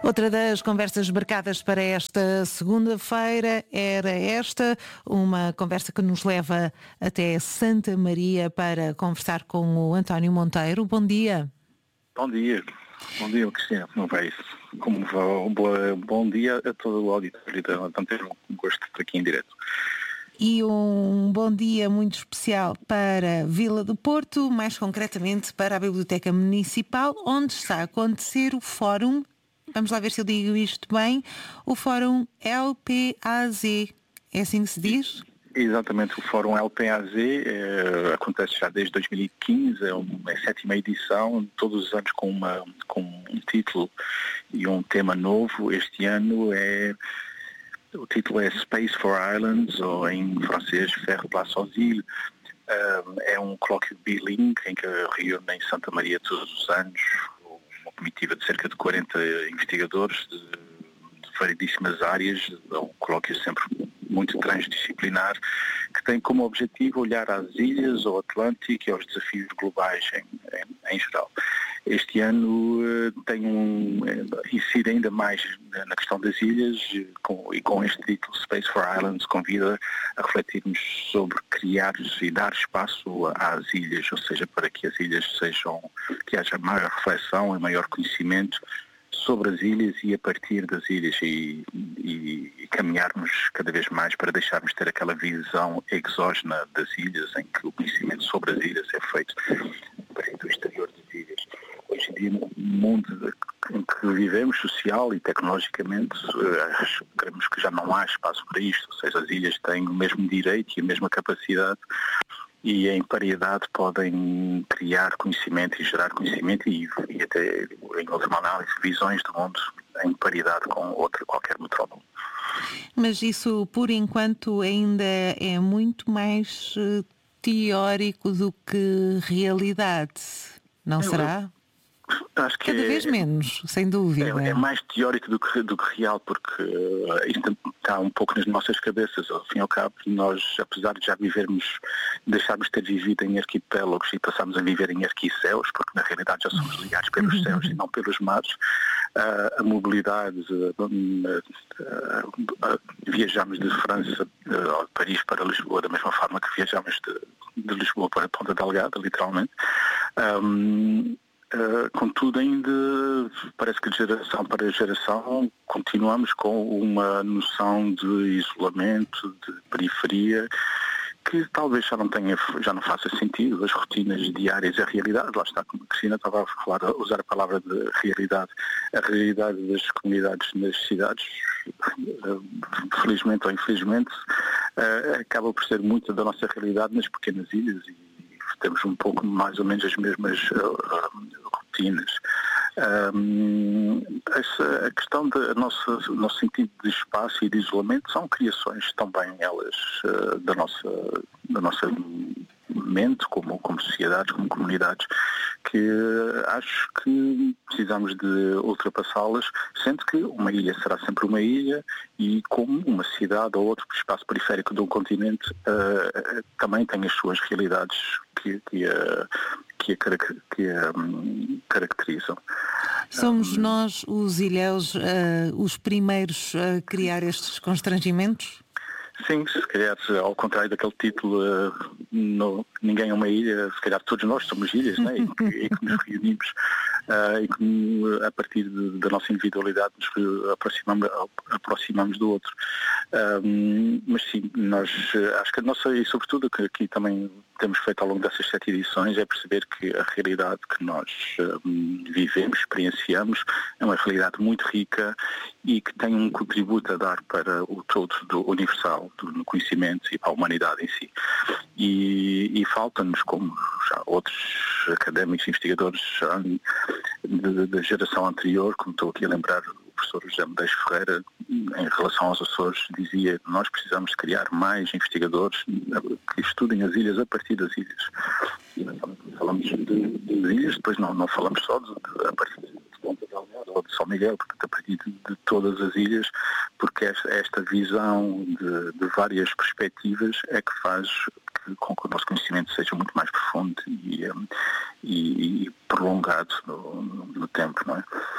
Outra das conversas marcadas para esta segunda-feira era esta, uma conversa que nos leva até Santa Maria para conversar com o António Monteiro. Bom dia. Bom dia, Cristina, como vai isso? Como vai? Bom dia a todo o auditório, então ter um gosto de estar aqui em direto. E um bom dia muito especial para Vila do Porto, mais concretamente para a Biblioteca Municipal, onde está a acontecer o Fórum, vamos lá ver se eu digo isto bem, o Fórum LPAZ, é assim que se diz? Exatamente, o Fórum LPAZ acontece já desde 2015, é a 7ª edição, todos os anos com um título e um tema novo. Este ano o título é Space for Islands, ou em francês Faire place aux îles. É um colóquio bilingue em que reúne em Santa Maria todos os anos uma comitiva de cerca de 40 investigadores de variedíssimas áreas. É um colóquio sempre muito transdisciplinar, que tem como objetivo olhar às ilhas, ao Atlântico e aos desafios globais em geral. Este ano incide ainda mais na questão das ilhas e com este título Space for Islands convida a refletirmos sobre criar e dar espaço às ilhas, ou seja, para que as ilhas que haja maior reflexão e maior conhecimento sobre as ilhas e a partir das ilhas e caminharmos cada vez mais para deixarmos de ter aquela visão exógena das ilhas, em que o conhecimento sobre as ilhas é feito a partir do exterior das ilhas. Hoje em dia, no mundo em que vivemos, social e tecnologicamente, creemos que já não há espaço para isto, ou seja, as ilhas têm o mesmo direito e a mesma capacidade e em paridade podem criar conhecimento e gerar conhecimento e até, em última análise, visões do mundo em paridade com qualquer metrópole. Mas isso, por enquanto, ainda é muito mais teórico do que realidade, não será? Acho que cada vez menos, sem dúvida. É mais teórico do que real, porque isto está um pouco nas nossas cabeças. Ao fim e ao cabo, nós, apesar de já deixarmos de ter vivido em arquipélagos e passarmos a viver em arquicéus, porque na realidade já somos ligados pelos céus e não pelos mares, a mobilidade, viajamos de França de Paris para Lisboa da mesma forma que viajamos de Lisboa para Ponta Delgada, literalmente. Contudo, ainda parece que de geração para geração continuamos com uma noção de isolamento, de periferia, que talvez já não faça sentido. As rotinas diárias, a realidade, lá está, como a Cristina estava a usar a palavra de realidade, a realidade das comunidades nas cidades, felizmente ou infelizmente, acaba por ser muito da nossa realidade nas pequenas ilhas e temos um pouco mais ou menos as mesmas rotinas. A questão do nosso sentido de espaço e de isolamento são criações também elas da nossa mente como sociedades, como comunidades, que acho que precisamos de ultrapassá-las, sendo que uma ilha será sempre uma ilha e como uma cidade ou outro espaço periférico de um continente também tem as suas realidades que a caracterizam. Somos nós, os ilhéus, os primeiros a criar estes constrangimentos? Sim, se calhar, ao contrário daquele título, ninguém é uma ilha, se calhar todos nós somos ilhas, né? e que nos reunimos e que a partir da nossa individualidade nos aproximamos do outro. Mas sim, nós acho que a nossa, e sobretudo que aqui também temos feito ao longo dessas 7 edições, é perceber que a realidade que nós vivemos, experienciamos, é uma realidade muito rica e que tem um contributo a dar para o todo do universal, do conhecimento e para a humanidade em si. E falta-nos, como já outros académicos, investigadores da geração anterior, como estou aqui a lembrar, o professor José Medeiros Ferreira, em relação aos Açores, dizia que nós precisamos de criar mais investigadores que estudem as ilhas a partir das ilhas. E falamos de ilhas, depois não falamos só a partir de Ponta Delgada ou de São Miguel, portanto a partir de todas as ilhas, porque esta visão de várias perspectivas é que faz com que o nosso conhecimento seja muito mais profundo e prolongado no tempo, não é?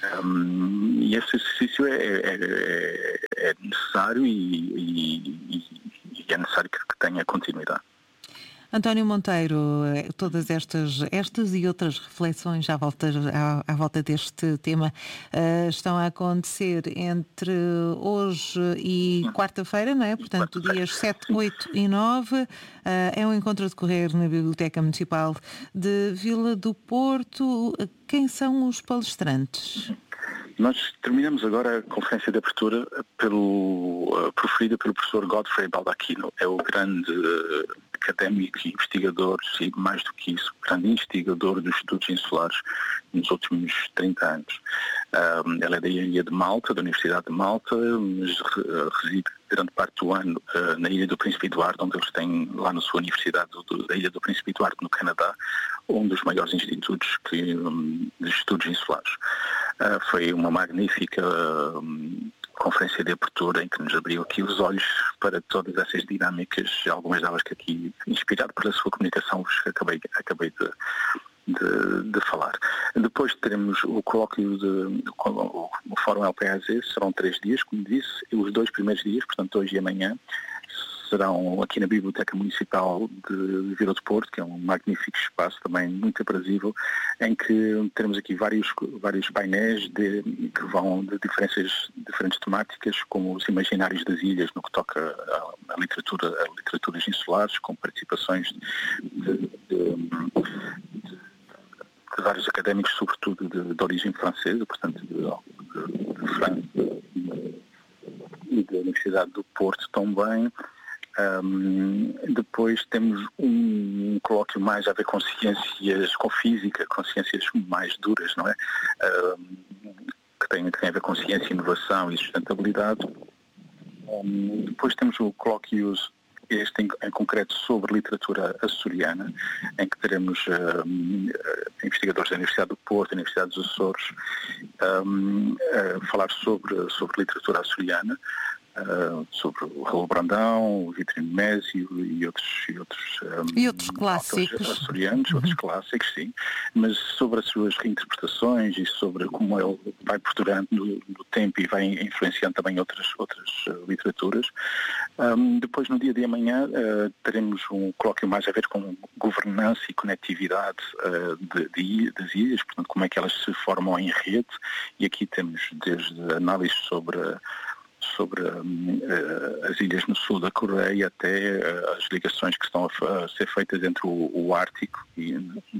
E esse exercício é necessário e é necessário que tenha continuidade. António Monteiro, todas estas e outras reflexões à volta deste tema estão a acontecer entre hoje e quarta-feira, não é? Portanto, dias 7, 8 e 9. É um encontro a decorrer na Biblioteca Municipal de Vila do Porto. Quem são os palestrantes? Nós terminamos agora a conferência de abertura proferida pelo professor Godfrey Baldacchino. É o grande académico e investigador, e mais do que isso, grande investigador dos estudos insulares nos últimos 30 anos. Ele é da Ilha de Malta, da Universidade de Malta, mas reside grande parte do ano na Ilha do Príncipe Eduardo, onde eles têm lá na sua Universidade da Ilha do Príncipe Eduardo, no Canadá, um dos maiores institutos de estudos insulares. Foi uma magnífica conferência de abertura em que nos abriu aqui os olhos para todas essas dinâmicas, algumas delas que aqui, inspirado pela sua comunicação, vos acabei de falar. Depois teremos o colóquio o Fórum LPAZ, serão 3 dias, como disse, e os 2 primeiros dias, portanto hoje e amanhã, serão aqui na Biblioteca Municipal de Vila do Porto, que é um magnífico espaço também muito aprazível, em que teremos aqui vários painéis que vão de diferentes temáticas, como os imaginários das ilhas, no que toca a literaturas insulares, com participações de vários académicos, sobretudo de origem francesa, portanto de França e da Universidade do Porto também. Depois temos um colóquio mais a ver com ciências, com física, com ciências mais duras, não é? Que tem a ver com ciência, inovação e sustentabilidade. Depois temos o colóquio, este em concreto, sobre literatura açoriana, em que teremos investigadores da Universidade do Porto, da Universidade dos Açores, a falar sobre literatura açoriana, sobre o Raul Brandão, o Vitorino Mésio e outros clássicos açorianos, outros clássicos, sim, mas sobre as suas reinterpretações e sobre como ele vai posturando no tempo e vai influenciando também outras literaturas. Depois, no dia de amanhã, teremos um colóquio mais a ver com governança e conectividade das ilhas, portanto, como é que elas se formam em rede, e aqui temos desde análises sobre as ilhas no sul da Coreia até as ligações que estão a ser feitas entre o Ártico e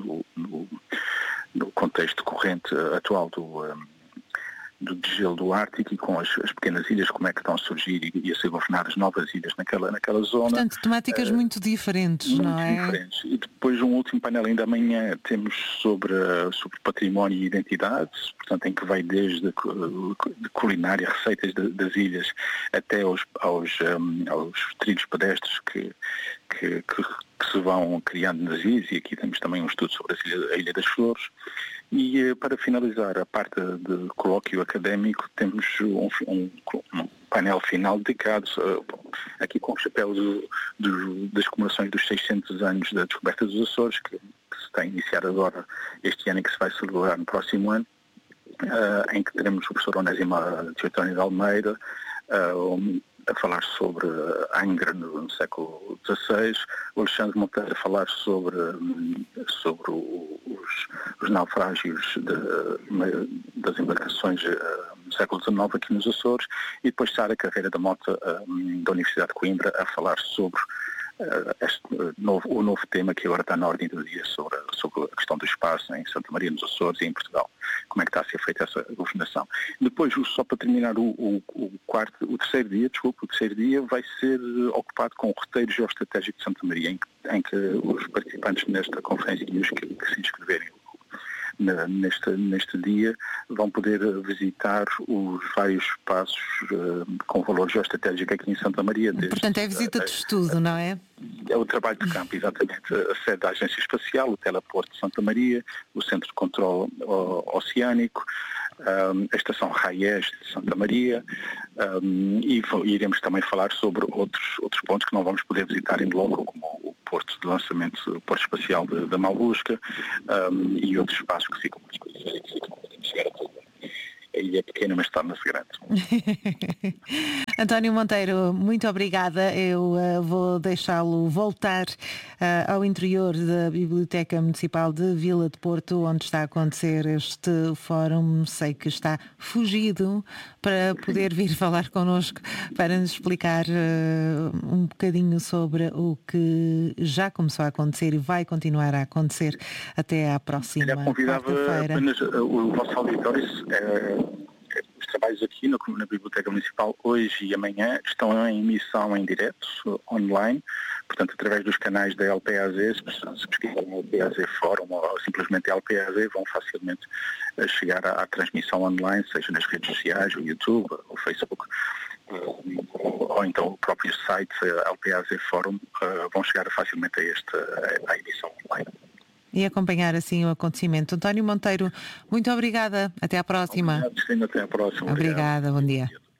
no contexto corrente atual do degelo do Ártico, e com as pequenas ilhas, como é que estão a surgir e a ser governadas novas ilhas naquela zona. Portanto, temáticas muito diferentes, não é? Muito diferentes. E depois um último painel ainda amanhã temos sobre património e identidade, portanto, em que vai desde de culinária, receitas das ilhas, até aos trilhos pedestres que se vão criando nas ilhas, e aqui temos também um estudo sobre a Ilha das Flores. E para finalizar a parte de colóquio académico, temos um painel final dedicado aqui com o chapéu das comemorações dos 600 anos da descoberta dos Açores, que se está a iniciar agora este ano e que se vai celebrar no próximo ano, em que teremos o professor Onésimo Teotónio de Almeida a falar sobre Angra no século XVI, o Alexandre Monteiro a falar sobre os naufrágios das embarcações no século XIX aqui nos Açores, e depois Sara Carreira da Mota da Universidade de Coimbra a falar sobre o novo tema que agora está na ordem do dia, sobre a questão do espaço em Santa Maria nos Açores e em Portugal, como é que está a ser feita essa governação. Depois, só para terminar, o terceiro dia vai ser ocupado com o roteiro geoestratégico de Santa Maria, em que os participantes nesta conferência e os que se inscreverem neste dia vão poder visitar os vários espaços com valor geoestratégico aqui em Santa Maria. Portanto, é visita de estudo, não é? É o trabalho de campo, exatamente. A sede da Agência Espacial, o Teleporto de Santa Maria, o Centro de Controle Oceânico, a Estação Raiés de Santa Maria, e iremos também falar sobre outros pontos que não vamos poder visitar em loco, como o porto de lançamento, o Porto Espacial da Malbusca, e outros espaços que ficam mais conhecidos e que ficam chegar a todo. e é pequena, mas torna-se grande. António Monteiro, muito obrigada. Eu vou deixá-lo voltar ao interior da Biblioteca Municipal de Vila de Porto, onde está a acontecer este fórum. Sei que está fugido para poder vir falar connosco, para nos explicar um bocadinho sobre o que já começou a acontecer e vai continuar a acontecer até à próxima convidava quarta-feira. apenas o vosso auditório. Os trabalhos aqui na Biblioteca Municipal hoje e amanhã estão em emissão em direto, online, portanto através dos canais da LPAZ. Se pesquisarem LPAZ Fórum ou simplesmente LPAZ, vão facilmente chegar à transmissão online, seja nas redes sociais, o YouTube, o Facebook, ou então o próprio site LPAZ Fórum, vão chegar facilmente à emissão online. E acompanhar assim o acontecimento. António Monteiro, muito obrigada. Até à próxima. Obrigado, até à próxima. Obrigada, bom dia.